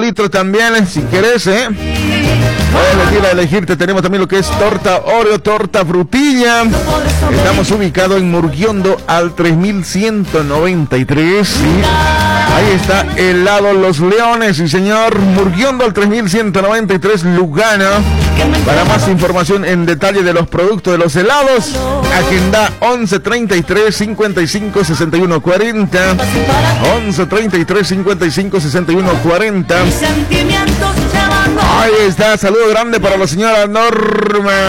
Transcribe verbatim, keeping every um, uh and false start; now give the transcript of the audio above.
litro también, si querés, ¿eh? Puedes elegir a elegirte. Tenemos también lo que es torta Oreo, torta frutilla. Estamos ubicados en Murguiondo al tres mil ciento noventa y tres. ¿Sí? Ahí está helado Los Leones, sí señor. Murguiondo al tres mil ciento noventa y tres, Lugano. Para más información en detalle de los productos de los helados, agenda once treinta y tres cincuenta y cinco sesenta y uno cuarenta. once treinta y tres cincuenta y cinco sesenta y uno cuarenta. Ahí está, saludo grande para la señora Norma.